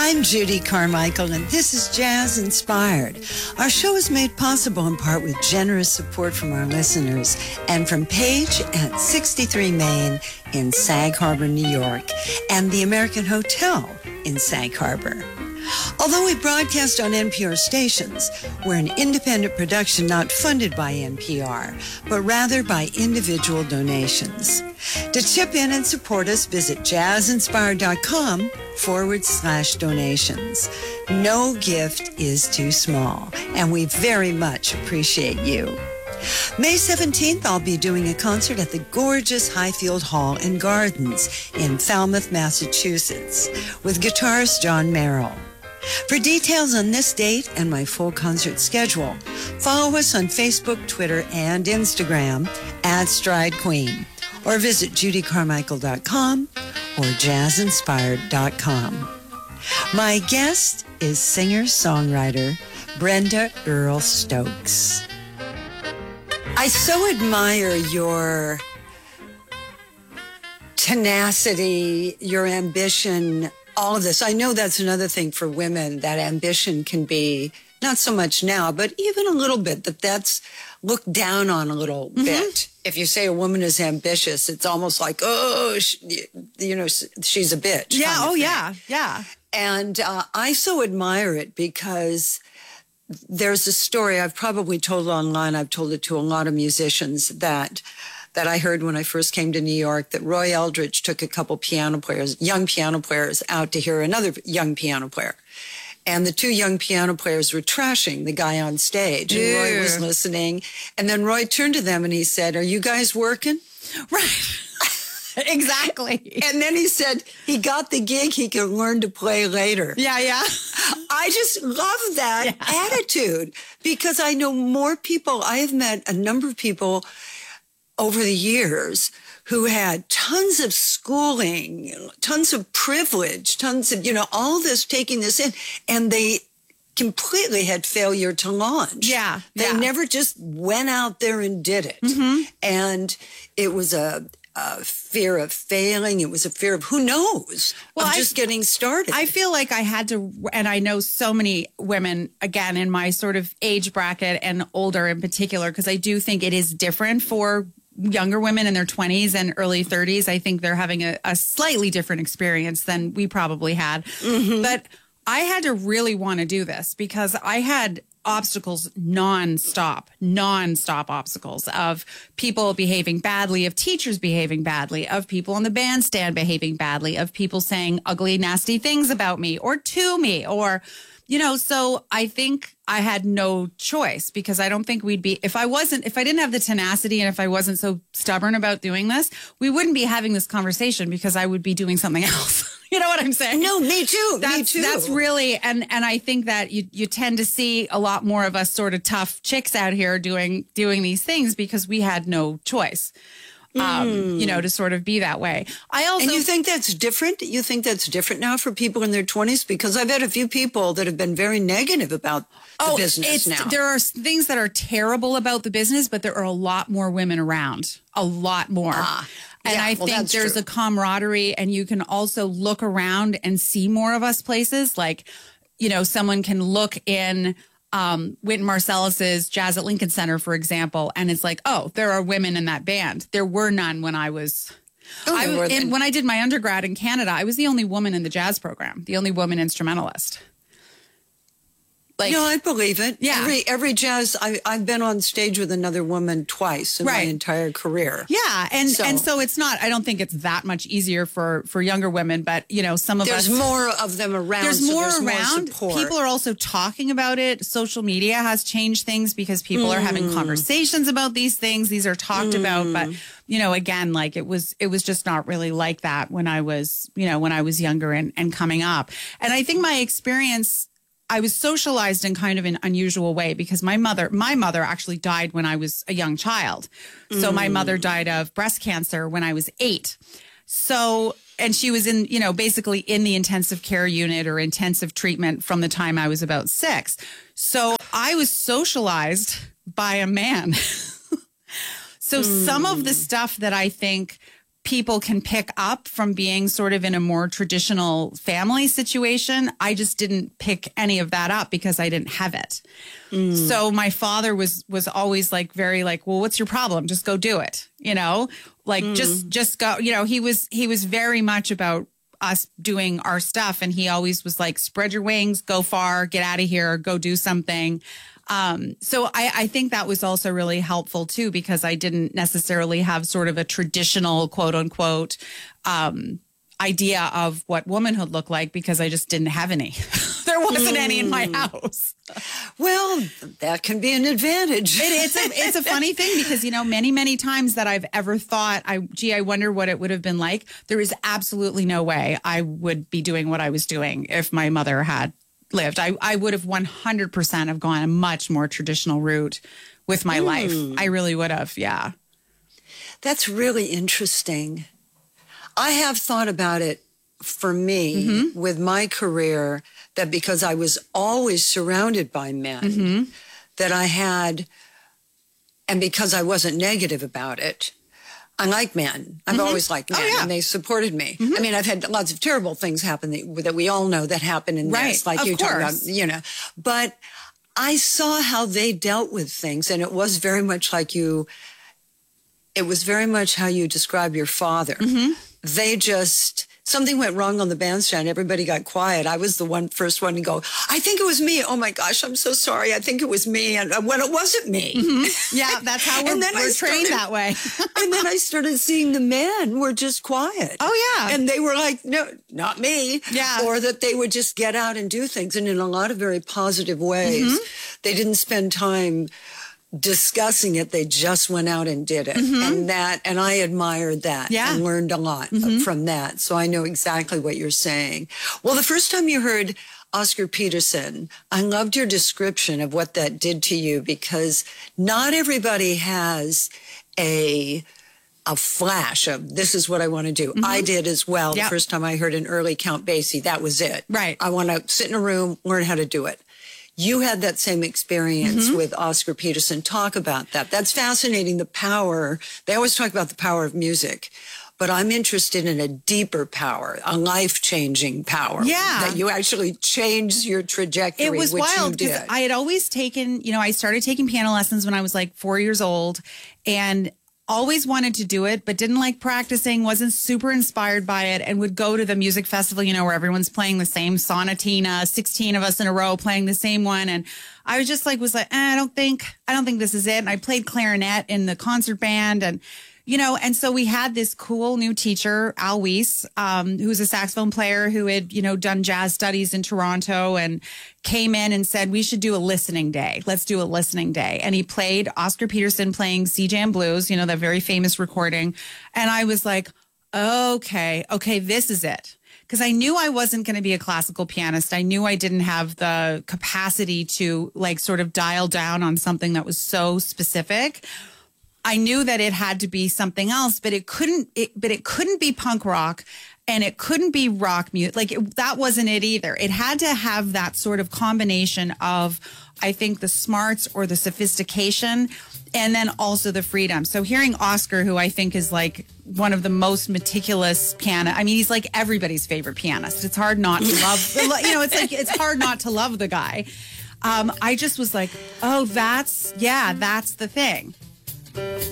I'm Judy Carmichael, and this is Jazz Inspired. Our show is made possible in part with generous support from our listeners and from Paige at 63 Main in Sag Harbor, New York, and the American Hotel in Sag Harbor. Although we broadcast on NPR stations, we're an independent production not funded by NPR, but rather by individual donations. To chip in and support us, visit jazzinspired.com/donations. No gift is too small, and we very much appreciate you. May 17th, I'll be doing a concert at the gorgeous Highfield Hall and Gardens in Falmouth, Massachusetts, with guitarist John Merrill. For details on this date and my full concert schedule, follow us on Facebook, Twitter, and Instagram at Stride Queen, or visit judycarmichael.com or jazzinspired.com. My guest is singer-songwriter Brenda Earl Stokes. I so admire your tenacity, your ambition, all of this. I know that's another thing for women, that ambition can be, not so much now, but even a little bit, that's looked down on a little bit. If you say a woman is ambitious, it's almost like, oh, she's a bitch. Yeah, oh, yeah, yeah. And I so admire it because there's a story I've probably told online. I've told it to a lot of musicians that I heard when I first came to New York, that Roy Eldridge took a couple young piano players out to hear another young piano player. And the two young piano players were trashing the guy on stage. And Roy was listening. And then Roy turned to them and he said, "Are you guys working?" Right. Exactly. And then he said he got the gig, he could learn to play later. Yeah, yeah. I just love that attitude because I know more people. I have met a number of people over the years who had tons of schooling, tons of privilege, tons of, all this, taking this in, and they completely had failure to launch. Yeah. They never just went out there and did it. And it was a fear of failing. It was a fear of who knows, of just getting started. I feel like I had to, and I know so many women, again, in my sort of age bracket and older in particular, because I do think it is different for younger women in their 20s and early 30s. I think they're having a slightly different experience than we probably had. But I had to really want to do this because I had obstacles nonstop obstacles of people behaving badly, of teachers behaving badly, of people on the bandstand behaving badly, of people saying ugly, nasty things about me or to me, or, so I think I had no choice because I don't think we'd be, if I didn't have the tenacity and if I wasn't so stubborn about doing this, we wouldn't be having this conversation because I would be doing something else. You know what I'm saying? No, me too. Me too. That's really, and I think that you tend to see a lot more of us sort of tough chicks out here doing these things because we had no choice, to sort of be that way. And you think that's different? You think that's different now for people in their 20s? Because I've had a few people that have been very negative about the business now. There are things that are terrible about the business, but there are a lot more women around. A lot more. And I think there's a camaraderie, and you can also look around and see more of us places. Like, someone can look in Wynton Marsalis's Jazz at Lincoln Center, for example, and it's like, oh, there are women in that band. There were none when I was... when I did my undergrad in Canada, I was the only woman in the jazz program, the only woman instrumentalist. I believe it. Yeah. Every jazz, I've been on stage with another woman twice in my entire career. Yeah. And so it's not, I don't think it's that much easier for younger women, but some of there's more of them around. There's more around. More support. People are also talking about it. Social media has changed things because people are having conversations about these things. These are talked about, but again, like it was just not really like that when I was younger and coming up. And I think my experience, I was socialized in kind of an unusual way because my mother actually died when I was a young child. So my mother died of breast cancer when I was 8. So, and she was in, basically in the intensive care unit or intensive treatment from the time I was about 6. So I was socialized by a man. So some of the stuff that I think people can pick up from being sort of in a more traditional family situation. I just didn't pick any of that up because I didn't have it. So my father was always like very like, well, what's your problem? Just go do it. You know, like just go, you know, he was very much about us doing our stuff. And he always was like, spread your wings, go far, get out of here, go do something. So I think that was also really helpful too, because I didn't necessarily have sort of a traditional quote unquote, idea of what womanhood looked like because I just didn't have any. There wasn't any in my house. Well, that can be an advantage. It's a funny thing because, you know, many times that I've ever thought, I wonder what it would have been like. There is absolutely no way I would be doing what I was doing if my mother had lived. I would have 100% have gone a much more traditional route with my life. I really would have. Yeah. That's really interesting. I have thought about it for me with my career, that because I was always surrounded by men, that I had, and because I wasn't negative about it, I like men. I've always liked men, and they supported me. I mean, I've had lots of terrible things happen that we all know that happen in this, like you talk about, you know. But I saw how they dealt with things, and it was very much like you. It was very much how you describe your father. They just, something went wrong on the bandstand. Everybody got quiet. I was the first one to go, I think it was me. Oh my gosh, I'm so sorry. I think it was me. And when it wasn't me. Yeah, that's how we're trained that way. And then I started seeing the men were just quiet. Oh, yeah. And they were like, no, not me. Yeah. Or that they would just get out and do things. And in a lot of very positive ways, they didn't spend time discussing it. They just went out and did it. And I admired that and learned a lot from that. So I know exactly what you're saying. Well, the first time you heard Oscar Peterson, I loved your description of what that did to you, because not everybody has a flash of, this is what I want to do. I did as well. The first time I heard an early Count Basie, that was it. Right. I want to sit in a room, learn how to do it. You had that same experience with Oscar Peterson. Talk about that. That's fascinating, the power. They always talk about the power of music, but I'm interested in a deeper power, a life-changing power. Yeah. That you actually changed your trajectory, it was which wild, you did. I had always taken, you know, I started taking piano lessons when I was like 4 years old, and always wanted to do it, but didn't like practicing, wasn't super inspired by it, and would go to the music festival, you know, where everyone's playing the same sonatina, 16 of us in a row playing the same one. And I was just like, I don't think this is it. And I played clarinet in the concert band, and, you know, and so we had this cool new teacher, Al Weiss, who's a saxophone player who had, you know, done jazz studies in Toronto, and came in and said, we should do a listening day. Let's do a listening day. And he played Oscar Peterson playing Sea Jam Blues, you know, that very famous recording. And I was like, okay, this is it. Because I knew I wasn't going to be a classical pianist. I knew I didn't have the capacity to like sort of dial down on something that was so specific. I knew that it had to be something else, but it couldn't be punk rock, and it couldn't be rock music. Like that wasn't it either. It had to have that sort of combination of, I think, the smarts or the sophistication, and then also the freedom. So hearing Oscar, who I think is like one of the most meticulous pianists. I mean, he's like everybody's favorite pianist. It's hard not to love, you know, it's hard not to love the guy. I just was like, oh, that's the thing.